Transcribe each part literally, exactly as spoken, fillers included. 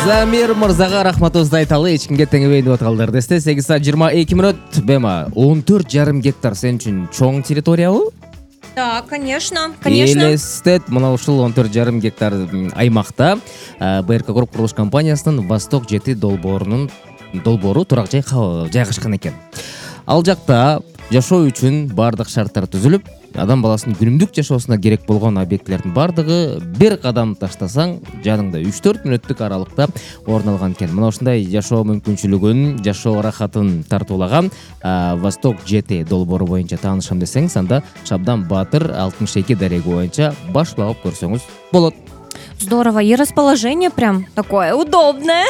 Замир мырзага рахматыбызды айталы, эч кимге теңебейин деп аткалдар. Десте сегиз саат жыйырма эки мүнөт. Бема он төрт жарым гектар сен үчүн чоң территориябы? Да, конечно, конечно. Элестет, мына ушул он төрт жарым гектар аймакта БРК Групп курулуш компаниясынын Восток жети долбоорунун долбоору турак жай жайгашкан экен. Ал жакта жашоо үчүн бардык шарттар түзүлүп, адам баласынын күнүмдүк жашоосуна керек болгон объектилердин бардыгы бир кадам таштасаң, жаныңда үч төрт мүнөттүк аралыкта орун алган экен. Мына ушундай жашоо мүмкүнчүлүгүн, жашоо рахатын тартуулаган Восток жети долбоору боюнча таанышам десеңиз, анда Шабдан Батыр алтымыш эки дареги боюнча баш багып көрсөңүз болот. Здорово, и расположение прям такое удобное.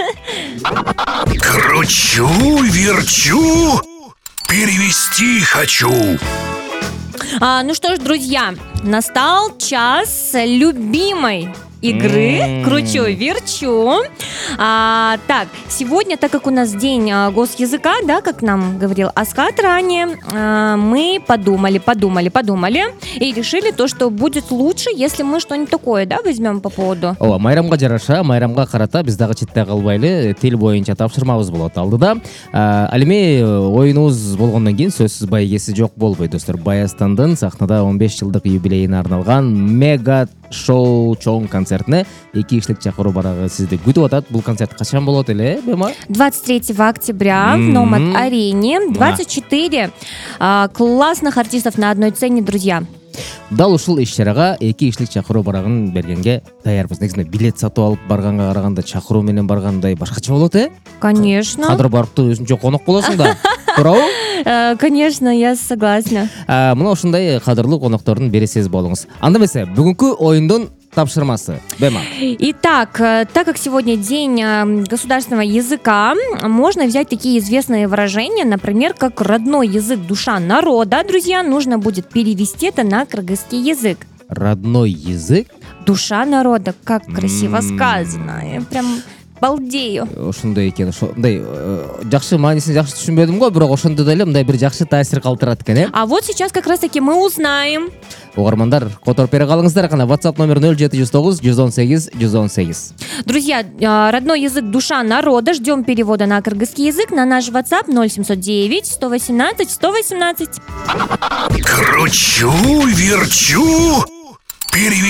Кручу, верчу, перевести хочу. А, ну что ж, друзья, настал час любимой игры М. «Кручу-верчу». А, так, сегодня, так как у нас день а, госязыка, да, как нам говорил Аскат ранее, а, мы подумали, подумали, подумали и решили то, что будет лучше, если мы что-нибудь такое, да, возьмем по поводу. Ооба, майрамга жараша, майрамга карата биз дагы четте калбайлы тил боюнча тапшырмабыз болот алдыда. Ал эми оюнубуз болгондон кийин сөзсүз байгеси жок болбойт, достор. Баястандын сахнада он беш жылдык юбилейине арналган мега шоу чоң концертине эки кишилик чакыруу барагы сизди күтүп атат. Бул концерт качан болот эле, Бема? двадцать третьего октября в Номад-арене. двадцать четыре а, классных артистов на одной сцене, друзья. Дал ушул иш-чарага эки кишилик чакыруу барагын бергенге даярбыз. Негизинде билет сатып алып барганга караганда чакыруу менен баргандай башкача болот, э? Конечно. Кадыр барып туруп өзүнчө конок болосуң да. Туурабы? Э, Конечно, я согласна. А, Мына ушундай кадырлуу коноктордун бири сиз болуңуз. Анда эмесе, бүгүнкү оюндун тапшырмасы. Бема. Итак, э, так как сегодня день э, государственного языка, можно взять такие известные выражения, например, как родной язык, душа народа, друзья, нужно будет перевести это на кыргызский язык. Родной язык? Душа народа, как красиво М. сказано. Я прям балдею. Ошондой экен. Ошондой жакшы маанисин жакшы түшүнбөдүм го, бирок ошондо деле мындай бир жакшы таасир калтырат экен, э? А вот сейчас как раз таки мы узнаем. Угармандар, которуп бере калыңыздар, кана WhatsApp номер ноль жети жүз тогуз жүз он сегиз жүз он сегиз. Друзья, э, родной язык душа народа. Ждем перевода на кыргызский язык на наш WhatsApp ноль семьсот девять сто восемнадцать сто восемнадцать. Кручу, верчу, перевести